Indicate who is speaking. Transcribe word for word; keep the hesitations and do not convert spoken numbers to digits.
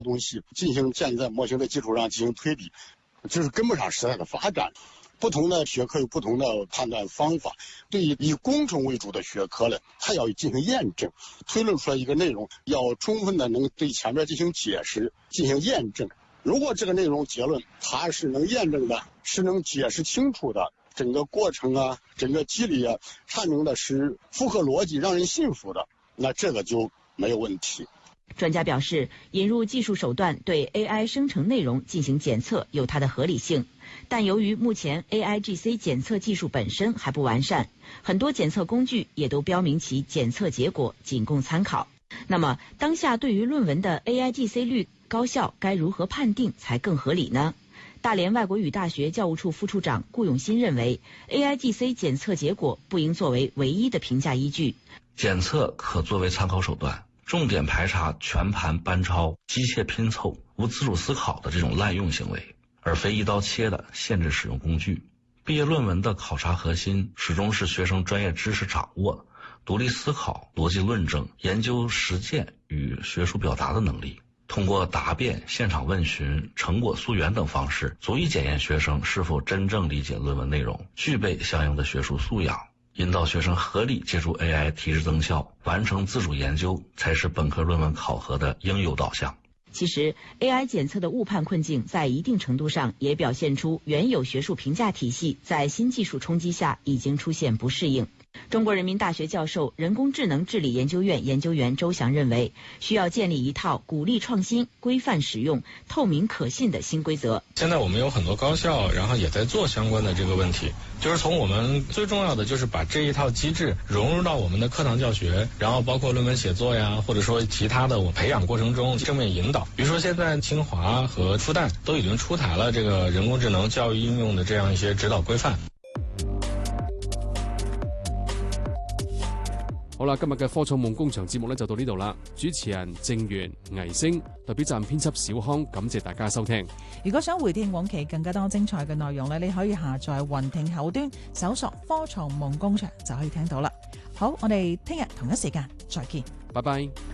Speaker 1: 东西进行建立在模型的基础上进行推理，这是跟不上时代的发展。不同的学科有不同的判断方法，对于以工程为主的学科呢，它要进行验证，推论出来一个内容要充分的能对前面进行解释进行验证。如果这个内容结论它是能验证的，是能解释清楚的，整个过程啊整个机理啊阐明的是符合逻辑让人信服的，那这个就没有问题。
Speaker 2: 专家表示，引入技术手段对 A I 生成内容进行检测有它的合理性，但由于目前 A I G C 检测技术本身还不完善，很多检测工具也都标明其检测结果仅供参考。那么，当下对于论文的 A I G C 率高效该如何判定才更合理呢？大连外国语大学教务处副处长顾永新认为 ，A I G C 检测结果不应作为唯一的评价依据，
Speaker 3: 检测可作为参考手段。重点排查全盘班抄、机械拼凑、无自主思考的这种滥用行为，而非一刀切的限制使用工具。毕业论文的考察核心始终是学生专业知识掌握、独立思考、逻辑论证、研究实践与学术表达的能力。通过答辩、现场问询、成果溯源等方式，足以检验学生是否真正理解论文内容，具备相应的学术素养。引导学生合理借助 A I 提质增效，完成自主研究，才是本科论文考核的应有导向。
Speaker 2: 其实 A I 检测的误判困境在一定程度上也表现出原有学术评价体系在新技术冲击下已经出现不适应。中国人民大学教授、人工智能治理研究院研究员周翔认为，需要建立一套鼓励创新、规范使用、透明可信的新规则。
Speaker 4: 现在我们有很多高校，然后也在做相关的这个问题，就是从我们最重要的就是把这一套机制融入到我们的课堂教学，然后包括论文写作呀，或者说其他的我培养过程中正面引导。比如说现在清华和复旦都已经出台了这个人工智能教育应用的这样一些指导规範。
Speaker 5: 好啦，今日嘅科創夢工場節目咧就到呢度啦。主持人鄭源、倪星，代表站編輯小康，感謝大家收聽。
Speaker 6: 如果想回聽往期更加多精彩嘅內容咧，你可以下載雲聽口端，搜索科創夢工場就可以聽到啦。好，我哋聽日同一時間再見，
Speaker 5: 拜拜。